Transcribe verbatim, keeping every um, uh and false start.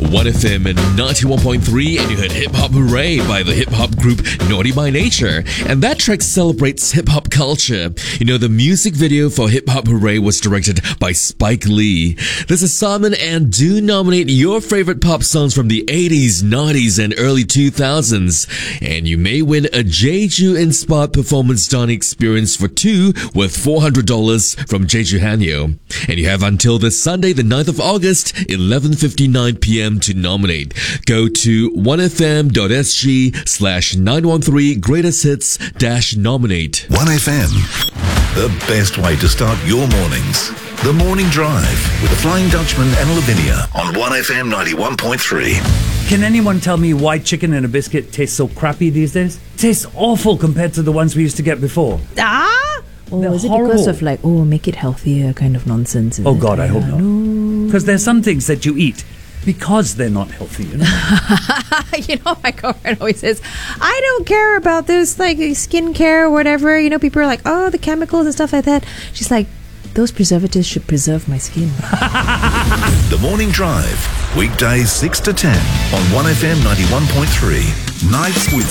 one F M ninety-one point three, and you heard Hip Hop Hooray by the hip hop group Naughty by Nature. And that track celebrates hip hop culture. You know, the music video for Hip Hop Hooray was directed by Spike Lee. This is Simon, and do nominate your favorite pop songs from the eighties, nineties, and early two thousands. And you may win a Jeju-inspired performance dining experience for two worth four hundred dollars from Jeju Hanyo. And you have until this Sunday, the ninth of August, eleven fifty-nine p.m. to nominate. Go to one f m dot s g slash nine one three greatest hits dash nominate. one F M, the best way to start your mornings. The Morning Drive with the Flying Dutchman and Lavinia on one F M ninety-one point three. Can anyone tell me why chicken in a biscuit tastes so crappy these days? It tastes awful compared to the ones we used to get before. Ah! Oh, They're is it horrible. because of like, oh, make it healthier kind of nonsense? is Oh it? God, I hope Yeah, not. no. Because there's some things that you eat because they're not healthy, you know? You know, my girlfriend always says, I don't care about this, like, skincare or whatever. You know, people are like, oh, the chemicals and stuff like that. She's like, those preservatives should preserve my skin. The Morning Drive, weekdays six to ten on one F M ninety-one point three. Nights with